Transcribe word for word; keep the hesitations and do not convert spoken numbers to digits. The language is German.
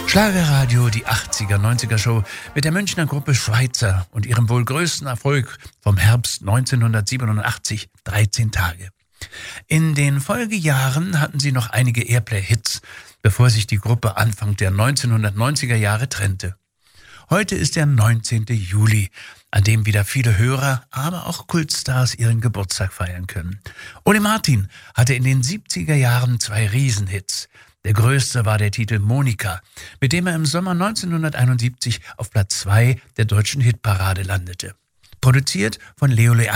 Schlagerradio, die achtziger, neunziger Show mit der Münchner Gruppe Schweitzer und ihrem wohl größten Erfolg vom Herbst neunzehnhundertsiebenundachtzig, dreizehn Tage. In den Folgejahren hatten sie noch einige Airplay-Hits, bevor sich die Gruppe Anfang der neunzehnhundertneunziger Jahre trennte. Heute ist der neunzehnte Juli, an dem wieder viele Hörer, aber auch Kultstars ihren Geburtstag feiern können. Ole Martin hatte in den siebziger Jahren zwei Riesenhits. Der größte war der Titel Monika, mit dem er im Sommer neunzehnhunderteinundsiebzig auf Platz zwei der deutschen Hitparade landete. Produziert von Leo Leandro.